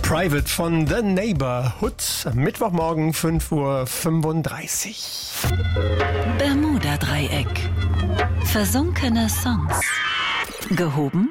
Private von The Neighborhood. Mittwochmorgen 5:35 Uhr. Bermuda-Dreieck. Versunkene Songs. Gehoben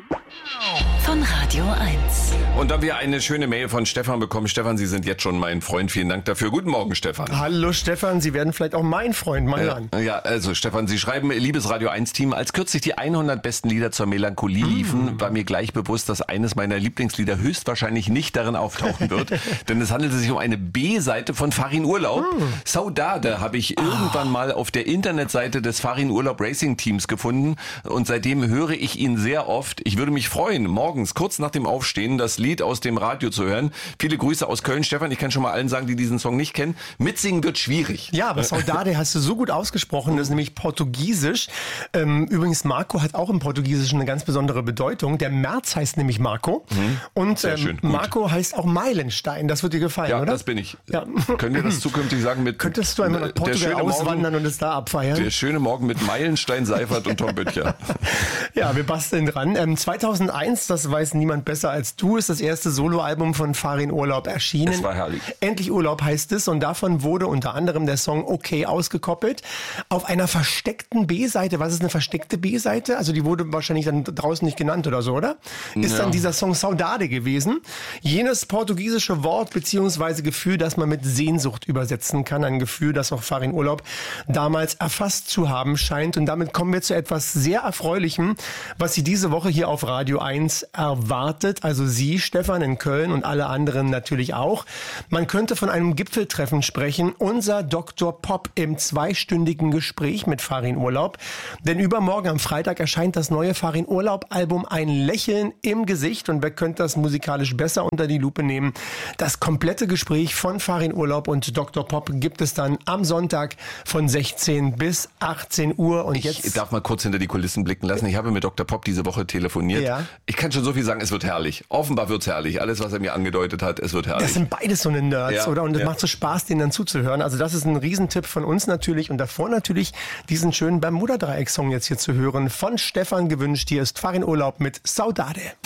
von Radio 1. Und da wir eine schöne Mail von Stefan bekommen. Stefan, Sie sind jetzt schon mein Freund. Vielen Dank dafür. Guten Morgen, Stefan. Hallo Stefan, Sie werden vielleicht auch mein Freund. Mal hören. Ja, also Stefan, Sie schreiben, liebes Radio 1-Team, als kürzlich die 100 besten Lieder zur Melancholie liefen, war mir gleich bewusst, dass eines meiner Lieblingslieder höchstwahrscheinlich nicht darin auftauchen wird. Denn es handelte sich um eine B-Seite von Farin Urlaub. Saudade habe ich irgendwann mal auf der Internetseite des Farin Urlaub Racing Teams gefunden. Und seitdem höre ich ihn sehr oft. Ich würde mich freuen, morgens kurz nach dem Aufstehen das Lied aus dem Radio zu hören. Viele Grüße aus Köln. Stefan, ich kann schon mal allen sagen, die diesen Song nicht kennen. Mitsingen wird schwierig. Ja, aber Saudade hast du so gut ausgesprochen, das ist nämlich Portugiesisch. Übrigens, Marco hat auch im Portugiesischen eine ganz besondere Bedeutung. Der März heißt nämlich Marco. Und Sehr schön, Marco heißt auch Meilenstein. Das wird dir gefallen, Ja, oder? das bin ich. Ja. Können wir das zukünftig sagen mit... Könntest du einmal nach Portugal auswandern und es da abfeiern? Der schöne Morgen mit Meilenstein, Seifert und Tom Böttcher. Ja, wir basteln dran. 2001, das weiß niemand besser als du, ist das erste Soloalbum von Farin Urlaub erschienen. Es war herrlich. Endlich Urlaub heißt es und davon wurde unter anderem der Song Okay ausgekoppelt. Auf einer versteckten B-Seite. Was ist eine versteckte B-Seite? Also die wurde wahrscheinlich dann draußen nicht genannt oder so, oder? Ist dann dieser Song Saudade gewesen. Jenes portugiesische Wort bzw. Gefühl, das man mit Sehnsucht übersetzen kann. Ein Gefühl, das auch Farin Urlaub damals erfasst zu haben scheint. Und damit kommen wir zu etwas sehr Erfreulichem, was Sie diese Woche hier auf Radio 1 erwartet. Also Sie, Stefan, in Köln und alle anderen natürlich auch. Man könnte von einem Gipfeltreffen sprechen. Unser Dr. Pop im zweistündigen Gespräch mit Farin Urlaub. Denn übermorgen am Freitag erscheint das neue Farin Urlaub Album Ein Lächeln im Gesicht. Und wer könnte das musikalisch besser unter die Lupe nehmen? Das komplette Gespräch von Farin Urlaub und Dr. Pop gibt es dann am Sonntag von 16 bis 18 Uhr. Und Ich darf mal kurz hinter die Kulissen blicken lassen. Ich habe mit Dr. Pop diese Woche telefoniert. Ja. Ich kann schon so viel sagen, es wird herrlich. Offenbar wird's herrlich. Alles, was er mir angedeutet hat, es wird herrlich. Das sind beides so eine Nerds, Ja, oder? Und es ja. macht so Spaß, denen dann zuzuhören. Also das ist ein Riesentipp von uns natürlich. Und davor natürlich diesen schönen Bermuda-Dreieck-Song jetzt hier zu hören. Von Stefan gewünscht. Hier ist Farin Urlaub mit Saudade.